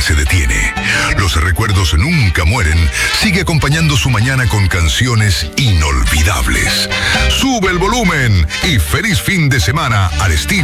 se detiene. Los recuerdos nunca mueren. Sigue acompañando su mañana con canciones inolvidables. Sube el volumen y feliz fin de semana al estilo